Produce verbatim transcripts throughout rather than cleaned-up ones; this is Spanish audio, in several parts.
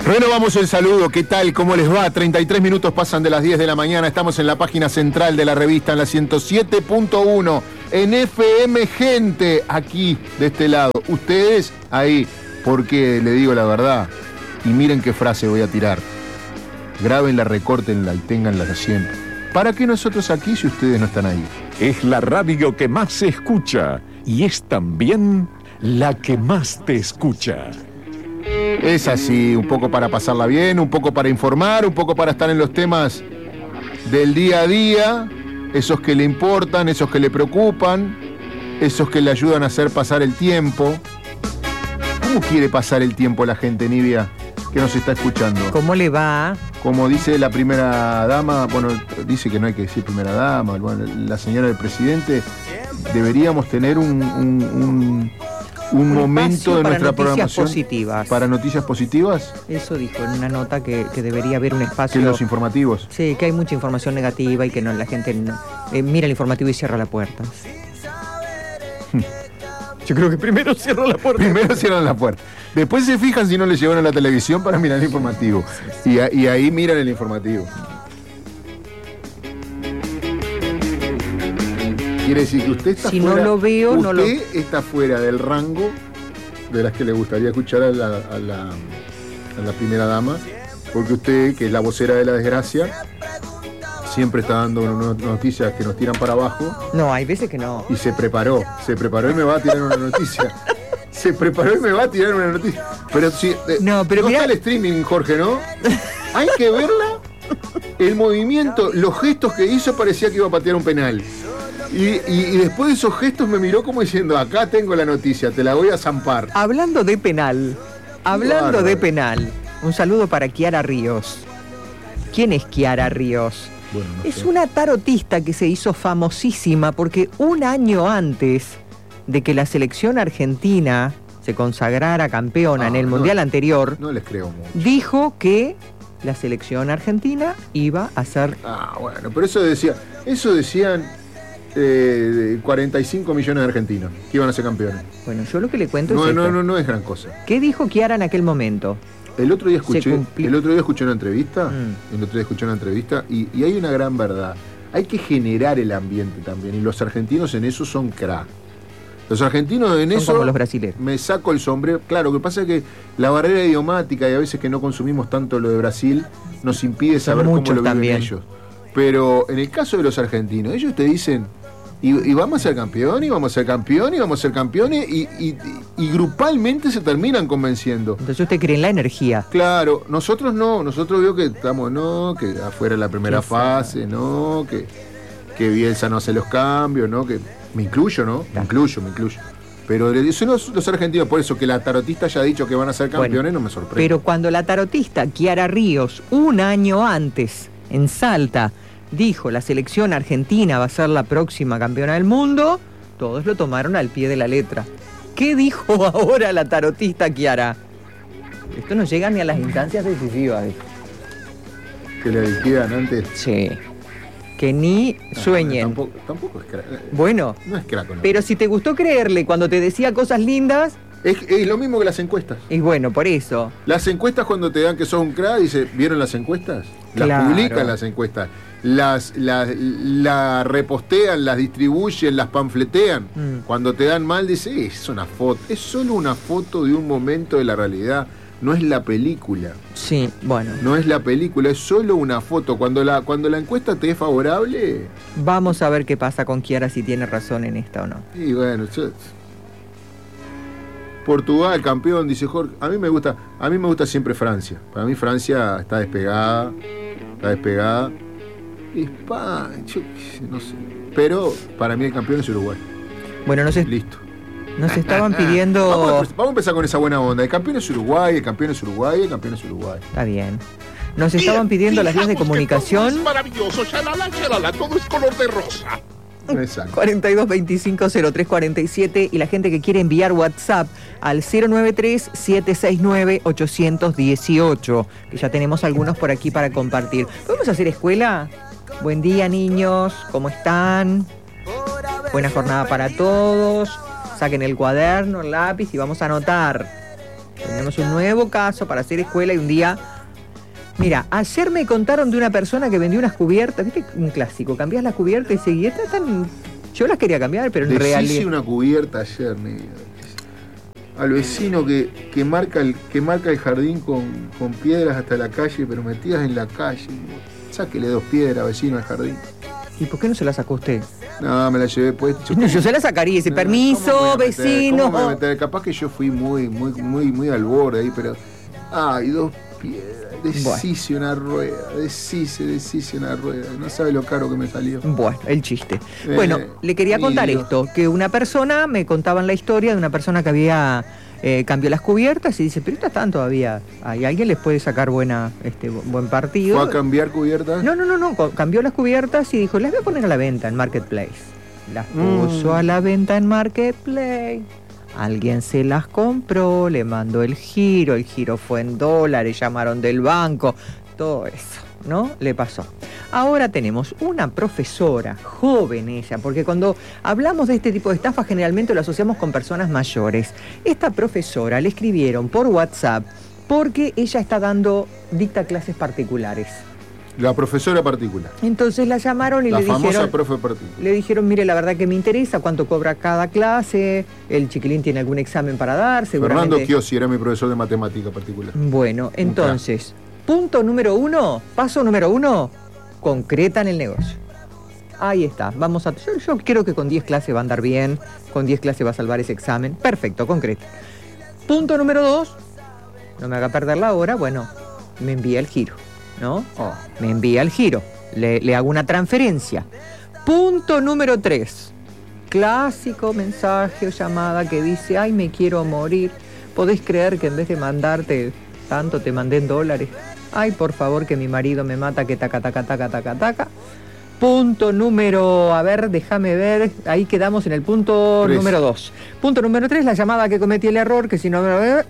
Renovamos el saludo, ¿qué tal? ¿Cómo les va? treinta y tres minutos pasan de las diez de la mañana, estamos en la página central de la revista, en la ciento siete punto uno, en F M Gente, aquí, de este lado. Ustedes, ahí, porque le digo la verdad, y miren qué frase voy a tirar. Grábenla, recórtenla y ténganla siempre. ¿Para qué nosotros aquí si ustedes no están ahí? Es la radio que más se escucha y es también la que más te escucha. Es así, un poco para pasarla bien, un poco para informar, un poco para estar en los temas del día a día, esos que le importan, esos que le preocupan, esos que le ayudan a hacer pasar el tiempo. ¿Cómo quiere pasar el tiempo la gente, Nivia, que nos está escuchando? ¿Cómo le va? Como dice la primera dama, bueno, dice que no hay que decir primera dama, bueno, la señora del presidente, deberíamos tener un... un, un Un, un momento de nuestra programación positivas. Para noticias positivas. Eso dijo en una nota que, que debería haber un espacio. Que los informativos. Sí, que hay mucha información negativa y que no, la gente no, eh, mira el informativo y cierra la puerta. Yo creo que primero cierran la puerta. Primero cierran la puerta. Después se fijan si no les llevan a la televisión para mirar el informativo. Y, a, y ahí miran el informativo. Quiere decir que usted está si fuera, no lo veo, usted no lo... está fuera del rango de las que le gustaría escuchar a la, a la, a la primera dama, porque usted, que es la vocera de la desgracia, siempre está dando unas noticias que nos tiran para abajo. No, hay veces que no. Y se preparó, se preparó y me va a tirar una noticia. Se preparó y me va a tirar una noticia. Pero si eh, no, pero no mirá... está el streaming, Jorge, ¿no? Hay que verla. El movimiento, los gestos que hizo parecía que iba a patear un penal. Y, y, y después de esos gestos me miró como diciendo, acá tengo la noticia, te la voy a zampar. Hablando de penal, hablando Bárbaro. de penal, un saludo para Kiara Ríos. ¿Quién es Kiara Ríos? Bueno, no es sé. una tarotista que se hizo famosísima porque un año antes de que la selección argentina se consagrara campeona ah, en el no, mundial anterior, no les creo mucho. Dijo que la selección argentina iba a ser... Ah, bueno, pero eso decía, eso decían... Eh, cuarenta y cinco millones de argentinos que iban a ser campeones. Bueno, yo lo que le cuento no, es no, esto. no, no es gran cosa. ¿Qué dijo Kiara en aquel momento? El otro día escuché, el otro día escuché una entrevista, mm. el otro día escuché una entrevista y, y hay una gran verdad. Hay que generar el ambiente también y los argentinos en eso son crack. Los argentinos en son eso como los brasileños. Me saco el sombrero. Claro, lo que pasa es que la barrera idiomática y a veces que no consumimos tanto lo de Brasil nos impide saber cómo lo viven también. ellos. Pero en el caso de los argentinos, ellos te dicen y, y vamos a ser campeones, y vamos a ser campeones, y vamos a ser campeones, y, y, y grupalmente se terminan convenciendo. Entonces usted cree en la energía. Claro, nosotros no, nosotros veo que estamos, no, que afuera la primera fase, sea. no, que, que Bielsa no hace los cambios, no, que me incluyo, ¿no? Me incluyo, me incluyo. Pero son los, los argentinos, por eso que la tarotista haya dicho que van a ser campeones, bueno, no me sorprende. Pero cuando la tarotista Kiara Ríos, un año antes, en Salta, dijo la selección argentina va a ser la próxima campeona del mundo, todos lo tomaron al pie de la letra. ¿Qué dijo ahora la tarotista Kiara? Esto no llega ni a las instancias decisivas. ¿Que le dijeran antes? Sí. Que ni no, sueñen. Tampoco, tampoco es crack. Bueno, no es crack, no. Pero si te gustó creerle cuando te decía cosas lindas... Es, es lo mismo que las encuestas. Y bueno, por eso. Las encuestas cuando te dan que sos un crack, dice, ¿vieron las encuestas? Las claro. publican las encuestas. Las, las la repostean, las distribuyen, las panfletean. Mm. Cuando te dan mal, dice, es una foto. Es solo una foto de un momento de la realidad. No es la película. Sí, bueno. No es la película, es solo una foto. Cuando la, cuando la encuesta te es favorable... Vamos a ver qué pasa con Kiara, si tiene razón en esta o no. Y bueno, yo... Portugal, campeón, dice Jorge. A mí me gusta, a mí me gusta siempre Francia. Para mí Francia está despegada, está despegada. España, yo no sé. Pero para mí el campeón es Uruguay. Bueno, no sé. Listo. Nos estaban pidiendo... Vamos a, vamos a empezar con esa buena onda. El campeón es Uruguay, el campeón es Uruguay, el campeón es Uruguay. Está bien. Nos estaban pidiendo las vías de comunicación. Todo es maravilloso, shalala, shalala, todo es color de rosa. Exacto. cuarenta y dos veinticinco cero tres cuarenta y siete y la gente que quiere enviar WhatsApp al cero nueve tres siete seis nueve ocho uno ocho, que ya tenemos algunos por aquí para compartir. ¿Podemos hacer escuela? Buen día, niños, ¿cómo están? Buena jornada para todos. Saquen el cuaderno, el lápiz y vamos a anotar. Tenemos un nuevo caso para hacer escuela y un día... Mira, ayer me contaron de una persona que vendió unas cubiertas, ¿viste? Un clásico, cambiás las cubiertas y seguís, estas están... Yo las quería cambiar, pero en Deshice realidad... una cubierta ayer, negra. Al vecino que, que, marca el, que marca el jardín con, con piedras hasta la calle, pero metidas en la calle. Sáquele dos piedras, vecino, al jardín. ¿Y por qué no se la sacó usted? No, me la llevé puesta. No, yo se la sacaría, ese No, permiso, ¿cómo me voy a meter? vecino. ¿Cómo me voy a meter? Capaz que yo fui muy, muy, muy, muy al borde ahí, pero... Ay, dos piedras. Deshice bueno. una rueda, deshice, deshice una rueda. No sabe lo caro que me salió. Bueno, el chiste. Eh, bueno, le quería contar Dios. esto, que una persona, me contaban la historia de una persona que había eh, cambió las cubiertas y dice, pero estas están todavía, ¿hay alguien les puede sacar buena, este, buen partido? ¿Fue a cambiar cubiertas? No, no, no, no, cambió las cubiertas y dijo, las voy a poner a la venta en Marketplace. Las puso mm. a la venta en Marketplace. Alguien se las compró, le mandó el giro, el giro fue en dólares, llamaron del banco, todo eso, ¿no? Le pasó. Ahora tenemos una profesora, joven ella, porque cuando hablamos de este tipo de estafa generalmente lo asociamos con personas mayores. Esta profesora le escribieron por WhatsApp porque ella está dando, dicta clases particulares. La profesora particular. Entonces la llamaron y la le dijeron... La famosa profe particular. Le dijeron, mire, la verdad que me interesa, cuánto cobra cada clase, el chiquilín tiene algún examen para dar, seguramente... Fernando Chiosi era mi profesor de matemática particular. Bueno, entonces, punto número uno, paso número uno, concretan el negocio. Ahí está, vamos a... Yo, yo creo que con diez clases va a andar bien, con diez clases va a salvar ese examen. Perfecto, concreta. Punto número dos, no me haga perder la hora, bueno, me envía el giro. ¿No? Oh, me envía el giro, le, le hago una transferencia. Punto número tres, clásico mensaje o llamada que dice, ay, me quiero morir, ¿podés creer que en vez de mandarte tanto te mandé en dólares? Ay, por favor, que mi marido me mata, que taca, taca, taca, taca, taca. Punto número, a ver, déjame ver, ahí quedamos en el punto tres. Número dos. Punto número tres, la llamada que cometí el error, que si no...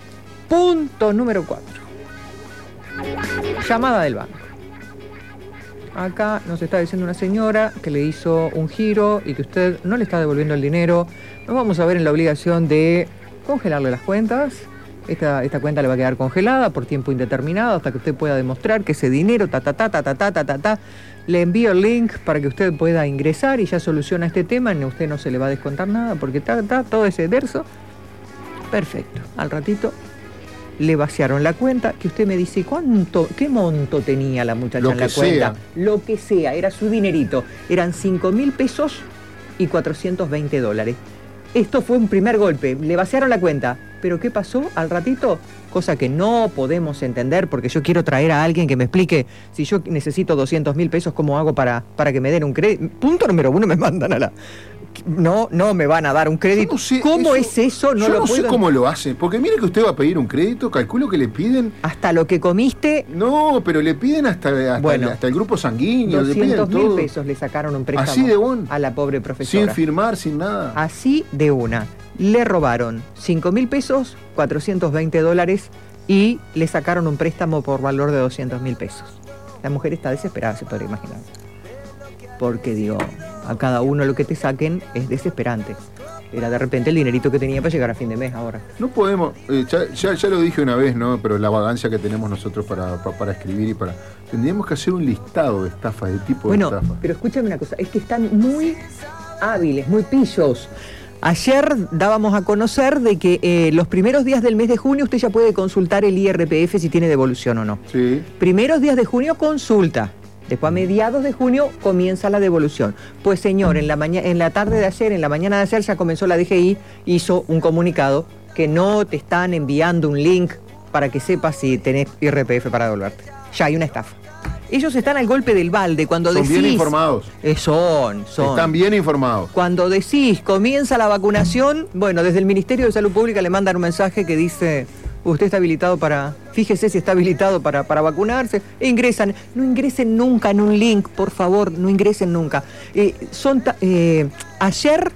Punto número cuatro. Llamada del banco. Acá nos está diciendo una señora que le hizo un giro y que usted no le está devolviendo el dinero. Nos vamos a ver en la obligación de congelarle las cuentas. Esta, esta cuenta le va a quedar congelada por tiempo indeterminado hasta que usted pueda demostrar que ese dinero, ta, ta, ta, ta, ta, ta, ta, ta, ta, le envío el link para que usted pueda ingresar y ya soluciona este tema. A usted no se le va a descontar nada porque está, está todo ese verso. Perfecto. Al ratito le vaciaron la cuenta, que usted me dice, ¿cuánto, qué monto tenía la muchacha Lo en la que cuenta? sea. Lo que sea, era su dinerito. Eran cinco mil pesos y cuatrocientos veinte dólares. Esto fue un primer golpe, le vaciaron la cuenta. ¿Pero qué pasó al ratito? Cosa que no podemos entender, porque yo quiero traer a alguien que me explique, si yo necesito doscientos mil pesos, ¿cómo hago para, para que me den un crédito? Punto número uno, me mandan a la... No, no me van a dar un crédito. No sé, ¿Cómo eso, es eso? No yo lo no puedo... sé cómo lo hacen, porque mire que usted va a pedir un crédito, calculo que le piden... Hasta lo que comiste... No, pero le piden hasta, hasta, bueno, el, hasta el grupo sanguíneo, le piden doscientos mil todo. pesos le sacaron un préstamo Así de un, a la pobre profesora. sin firmar, sin nada. Así de una. Le robaron cinco mil pesos, cuatrocientos veinte dólares y le sacaron un préstamo por valor de doscientos mil pesos. La mujer está desesperada, se podría imaginar. Porque digo, a cada uno lo que te saquen es desesperante. Era de repente el dinerito que tenía para llegar a fin de mes ahora. No podemos, eh, ya, ya, ya lo dije una vez, ¿no? Pero la vagancia que tenemos nosotros para, para, para escribir y para... Tendríamos que hacer un listado de estafas, de tipo bueno, de estafas. Pero escúchame una cosa, es que están muy hábiles, muy pillos. Ayer dábamos a conocer de que eh, los primeros días del mes de junio usted ya puede consultar el I R P F si tiene devolución o no. Sí. Primeros días de junio consulta. Después a mediados de junio comienza la devolución. Pues señor, en la, maña- en la tarde de ayer, en la mañana de ayer ya comenzó la D G I, hizo un comunicado que no te están enviando un link para que sepas si tenés I R P F para devolverte. Ya hay una estafa. Ellos están al golpe del balde cuando Son decís... bien informados. Eh, son, son. Están bien informados. Cuando decís comienza la vacunación, bueno, desde el Ministerio de Salud Pública le mandan un mensaje que dice... Usted está habilitado para... Fíjese si está habilitado para, para vacunarse. E ingresan. No ingresen nunca en un link, por favor. No ingresen nunca. Eh, son ta- eh, ayer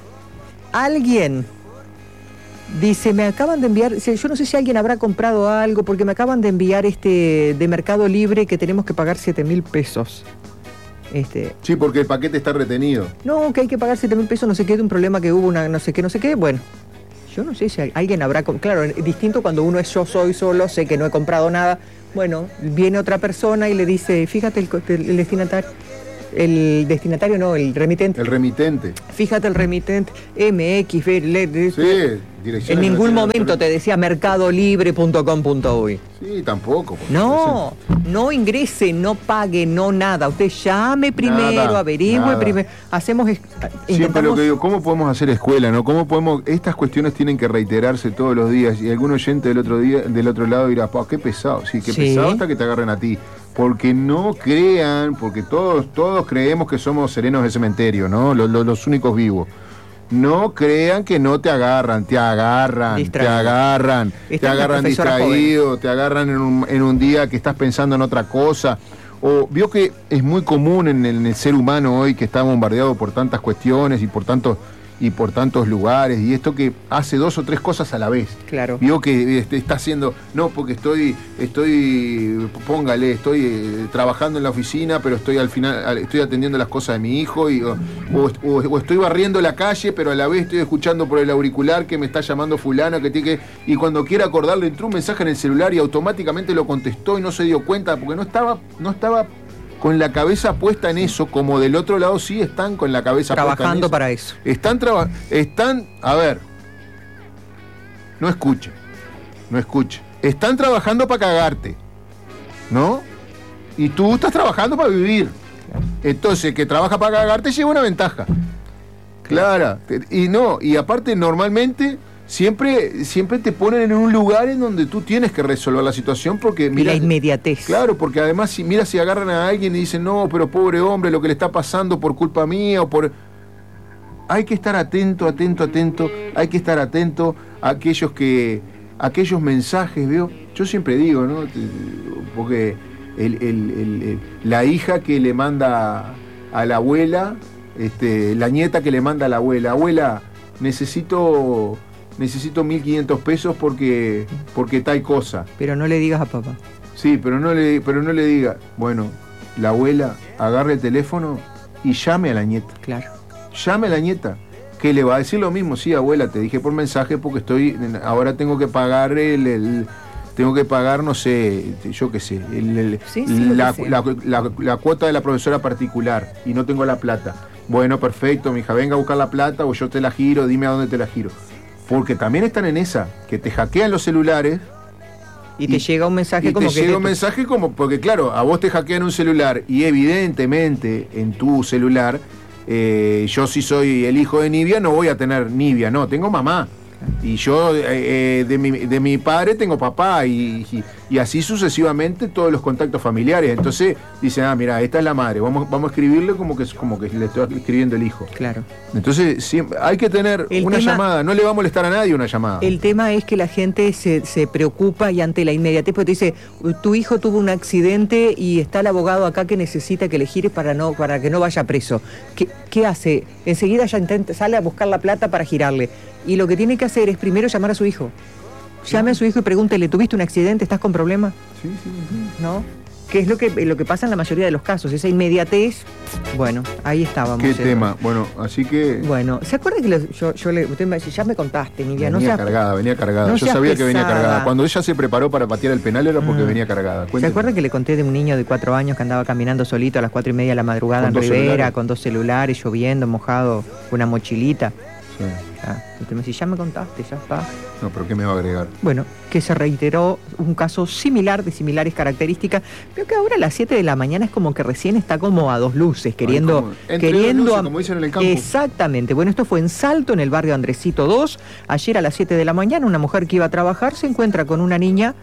alguien dice, me acaban de enviar... Yo no sé si alguien habrá comprado algo, porque me acaban de enviar este de Mercado Libre que tenemos que pagar siete mil pesos. Este, Sí, porque el paquete está retenido. no, que hay que pagar siete mil pesos, no sé qué, de un problema que hubo, una no sé qué, no sé qué. Bueno, Yo no sé si alguien habrá... Claro, distinto cuando uno es yo soy solo, sé que no he comprado nada. Bueno, viene otra persona y le dice, fíjate el, el destinatario... El destinatario no, el remitente. El remitente. Fíjate el remitente, M X, V, L E D. Sí, dirección. En ningún momento te decía mercado libre punto com punto uy. Sí, tampoco. No, no ingrese, no pague, no nada. Usted llame primero, Nada, averigüe primero. Hacemos... Siempre lo que digo, ¿cómo podemos hacer escuela, no? ¿Cómo podemos...? Estas cuestiones tienen que reiterarse todos los días. Y algún oyente del otro día, del otro lado dirá, "Pa, qué pesado". Sí, qué Sí. pesado hasta que te agarren a ti. Porque no crean, porque todos todos creemos que somos serenos de cementerio, ¿no? Los, los, los únicos vivos. No crean que no te agarran, te agarran, Distraído. te agarran, Esta te es la agarran profesora distraído, te agarran en un, en un día que estás pensando en otra cosa. O vio que es muy común en el, en el ser humano hoy que está bombardeado por tantas cuestiones y por tantos y por tantos lugares, y esto que hace dos o tres cosas a la vez. Claro. Vio que este, está haciendo, no, porque estoy, estoy, póngale, estoy eh, trabajando en la oficina, pero estoy al final, al- estoy atendiendo las cosas de mi hijo, y, o, o, o- o estoy barriendo la calle, pero a la vez estoy escuchando por el auricular que me está llamando fulano, que tiene que, y cuando quiera acordarle entró un mensaje en el celular y automáticamente lo contestó y no se dio cuenta, porque no estaba, no estaba con la cabeza puesta en eso, como del otro lado sí están con la cabeza puesta en Trabajando eso. para eso. Están trabajando, están, a ver, no escuchen, no escuchen. Están trabajando para cagarte, ¿no? Y tú estás trabajando para vivir. Entonces, el que trabaja para cagarte lleva una ventaja. Clara. Y no, y aparte normalmente siempre, siempre te ponen en un lugar en donde tú tienes que resolver la situación porque Y mira, la inmediatez. claro, porque además si mira si agarran a alguien y dicen, "No, pero pobre hombre, lo que le está pasando por culpa mía o por..." Hay que estar atento, atento, atento, hay que estar atento a aquellos que a aquellos mensajes, ¿veo? Yo siempre digo, ¿no? Porque el, el- el- el- la hija que le manda a la abuela, este, la nieta que le manda a la abuela, abuela, necesito necesito mil quinientos pesos porque porque tal cosa. Pero no le digas a papá. Sí, pero no le pero no le diga, bueno, la abuela agarre el teléfono y llame a la nieta. Claro. Llame a la nieta, que le va a decir lo mismo. Sí, abuela, te dije por mensaje porque estoy, ahora tengo que pagar el, el- tengo que pagar, no sé, yo qué sé, el- el- Sí, sí, lo la, que sea. la- la- la cuota de la profesora particular y no tengo la plata. Bueno, perfecto, mija, venga a buscar la plata o yo te la giro, dime a dónde te la giro. Porque también están en esa, que te hackean los celulares. Y te Y- llega un mensaje Y como te que... llega te- un mensaje como, porque claro, a vos te hackean un celular y evidentemente en tu celular, eh, yo si soy el hijo de Nivia no voy a tener Nivia, no, tengo mamá. Y yo eh, eh, de, mi, de mi padre tengo papá y, y, y así sucesivamente todos los contactos familiares. Entonces dicen, ah, mira, esta es la madre, vamos, vamos a escribirle como que, como que le estoy escribiendo el hijo. Claro. Entonces siempre, hay que tener El una tema- llamada, no le va a molestar a nadie una llamada. El tema es que la gente se, se preocupa y ante la inmediatez, porque te dice, tu hijo tuvo un accidente y está el abogado acá que necesita que le gires para, no, para que no vaya preso. ¿Qué, qué hace? Enseguida ya intenta, sale a buscar la plata para girarle. Y lo que tiene que hacer es primero llamar a su hijo. Llame a su hijo y pregúntele, ¿tuviste un accidente? ¿Estás con problemas? Sí, sí, sí. ¿No? Que es lo que, lo que pasa en la mayoría de los casos, esa inmediatez. Bueno, ahí estábamos. Qué eh. tema. Bueno, así que Bueno, ¿se acuerda que lo- yo, yo le, usted me decía, ya me contaste, Nivia? No venía seas- cargada, venía cargada. no Yo seas sabía que venía pesada. cargada. Cuando ella se preparó para patear el penal era porque Mm. venía cargada. ¿Se Cuénteme. acuerdan que le conté de un niño de cuatro años que andaba caminando solito a las cuatro y media de la madrugada Con en dos Rivera, celulares. con dos celulares, lloviendo, mojado, con una mochilita? Sí. Ah, usted me dice, ya me contaste, ya está. No, pero ¿qué me va a agregar? Bueno, que se reiteró un caso similar, de similares características, pero que ahora a las siete de la mañana es como que recién está como a dos luces, queriendo... como- entre queriendo dos luces, am- como dicen en el campo. Exactamente. Bueno, esto fue en Salto, en el barrio Andresito dos. Ayer a las siete de la mañana, una mujer que iba a trabajar se encuentra con una niña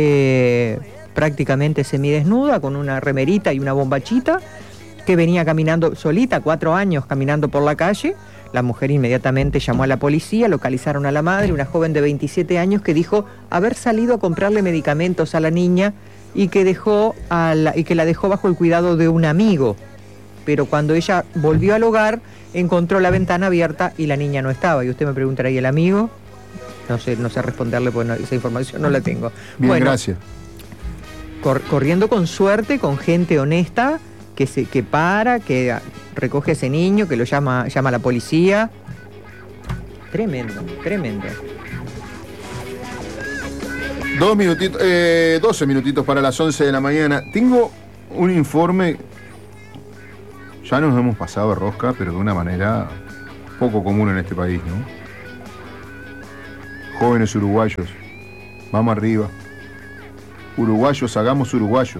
eh, prácticamente semidesnuda, con una remerita y una bombachita, que venía caminando solita, cuatro años caminando por la calle. La mujer inmediatamente llamó a la policía, localizaron a la madre, una joven de veintisiete años que dijo haber salido a comprarle medicamentos a la niña y que, dejó a la, y que la dejó bajo el cuidado de un amigo. Pero cuando ella volvió al hogar, encontró la ventana abierta y la niña no estaba. Y usted me preguntará, ¿y el amigo? No sé, no sé responderle porque no- esa información no la tengo. Bien, Bueno, gracias. cor- corriendo con suerte, con gente honesta, que se que para, que ah, recoge a ese niño, que lo llama, llama a la policía. Tremendo, tremendo. Dos minutitos, eh, doce minutitos para las once de la mañana. Tengo un informe, ya nos hemos pasado de rosca, pero de una manera poco común en este país, ¿no? Jóvenes uruguayos, vamos arriba. Uruguayos, hagamos uruguayos.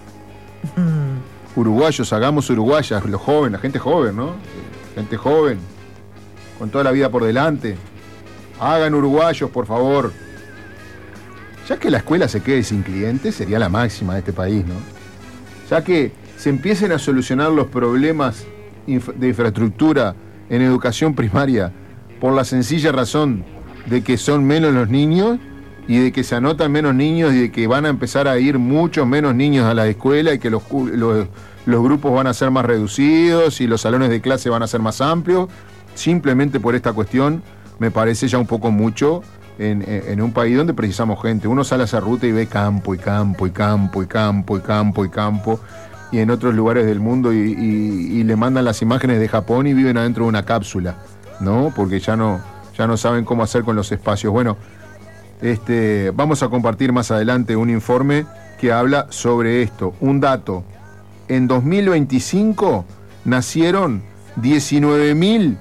Uruguayos, hagamos uruguayas, los jóvenes, la gente joven, ¿no? Gente joven, con toda la vida por delante. Hagan uruguayos, por favor. Ya que la escuela se quede sin clientes, sería la máxima de este país, ¿no? Ya que se empiecen a solucionar los problemas de infraestructura en educación primaria por la sencilla razón de que son menos los niños y de que se anotan menos niños y de que van a empezar a ir muchos menos niños a la escuela y que los, los, los grupos van a ser más reducidos y los salones de clase van a ser más amplios, simplemente por esta cuestión me parece ya un poco mucho en, en, en un país donde precisamos gente. Uno sale a esa ruta y ve campo y campo y campo y campo y campo y campo y en otros lugares del mundo y, y, y le mandan las imágenes de Japón y viven adentro de una cápsula, ¿no? Porque ya no, ya no saben cómo hacer con los espacios. Bueno, Este, vamos a compartir más adelante un informe que habla sobre esto. Un dato, en dos mil veinticinco nacieron diecinueve mil,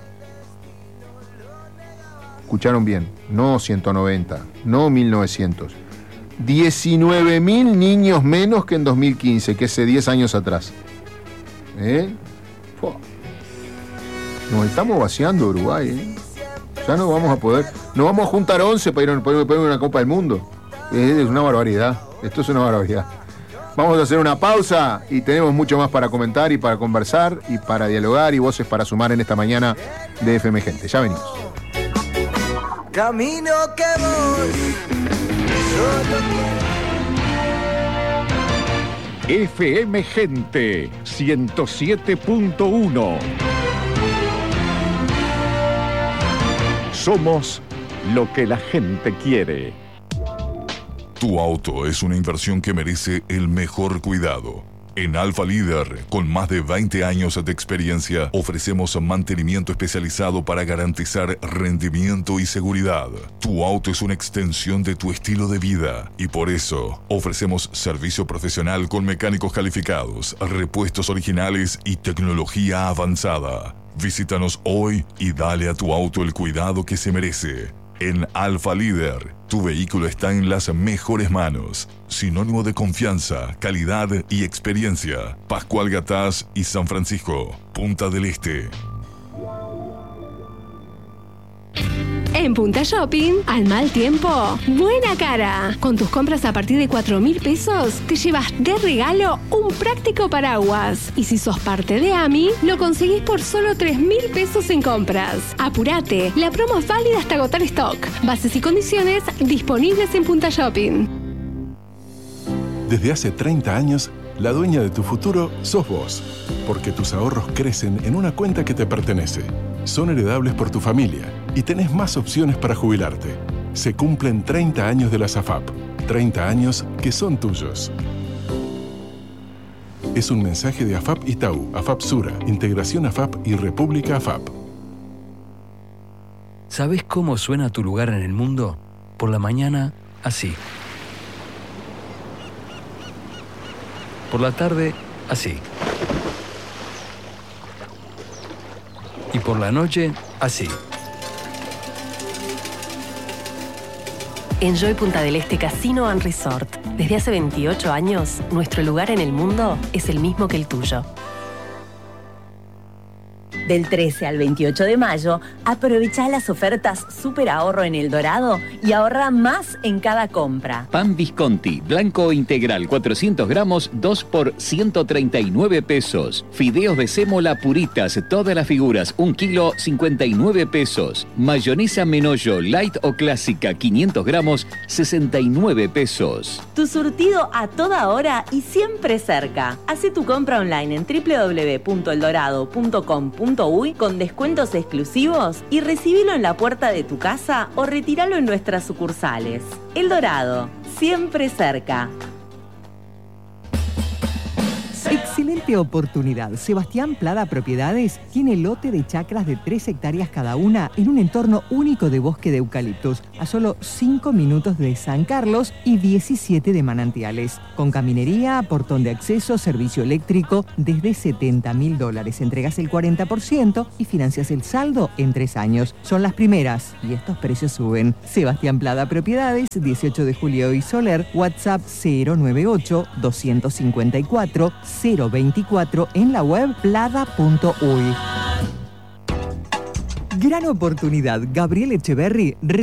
escucharon bien, no ciento noventa, no mil novecientos, diecinueve mil niños menos que en dos mil quince, que hace diez años atrás. ¿Eh? Nos estamos vaciando Uruguay, ¿eh? Ya no vamos a poder, no vamos a juntar once para ir a poner una Copa del Mundo. Es una barbaridad, esto es una barbaridad. Vamos a hacer una pausa y tenemos mucho más para comentar y para conversar y para dialogar y voces para sumar en esta mañana de F M Gente. Ya venimos. Camino que voy, solo... F M Gente ciento siete punto uno. Somos lo que la gente quiere. Tu auto es una inversión que merece el mejor cuidado. En Alfa Líder, con más de veinte años de experiencia, ofrecemos mantenimiento especializado para garantizar rendimiento y seguridad. Tu auto es una extensión de tu estilo de vida y por eso ofrecemos servicio profesional con mecánicos calificados, repuestos originales y tecnología avanzada. Visítanos hoy y dale a tu auto el cuidado que se merece. En Alfa Líder, tu vehículo está en las mejores manos. Sinónimo de confianza, calidad y experiencia. Pascual Gatás y San Francisco, Punta del Este. En Punta Shopping, al mal tiempo, buena cara. Con tus compras a partir de cuatro mil pesos, te llevas de regalo un práctico paraguas. Y si sos parte de A M I, lo conseguís por solo tres mil pesos en compras. Apurate, la promo es válida hasta agotar stock. Bases y condiciones disponibles en Punta Shopping. Desde hace treinta años, la dueña de tu futuro sos vos. Porque tus ahorros crecen en una cuenta que te pertenece. Son heredables por tu familia y tenés más opciones para jubilarte. Se cumplen treinta años de la SAFAP. treinta años que son tuyos. Es un mensaje de AFAP Itaú, AFAP Sura, Integración AFAP y República AFAP. ¿Sabés cómo suena tu lugar en el mundo? Por la mañana, así. Por la tarde, así. Y por la noche, así. Enjoy Punta del Este Casino and Resort. Desde hace veintiocho años, nuestro lugar en el mundo es el mismo que el tuyo. Del trece al veintiocho de mayo, aprovecha las ofertas Super Ahorro en El Dorado y ahorra más en cada compra. Pan Visconti, blanco integral, cuatrocientos gramos, dos por ciento treinta y nueve pesos. Fideos de sémola puritas, todas las figuras, un kilo, cincuenta y nueve pesos. Mayonesa Menollo, light o clásica, quinientos gramos, sesenta y nueve pesos. Tu surtido a toda hora y siempre cerca. Haz tu compra online en doble u doble u doble u punto el dorado punto com punto uy con descuentos exclusivos y recibilo en la puerta de tu casa o retíralo en nuestras sucursales. El Dorado, siempre cerca. Excelente oportunidad. Sebastián Plada Propiedades tiene lote de chacras de tres hectáreas cada una en un entorno único de bosque de eucaliptos, a solo cinco minutos de San Carlos y diecisiete de Manantiales. Con caminería, portón de acceso, servicio eléctrico, desde setenta mil dólares. Entregas el cuarenta por ciento y financias el saldo en tres años. Son las primeras y estos precios suben. Sebastián Plada Propiedades, dieciocho de julio y Soler, WhatsApp cero nueve ocho, dos cinco cuatro, cero veinticuatro, en la web plada punto uy. Gran oportunidad. Gabriel Echeverry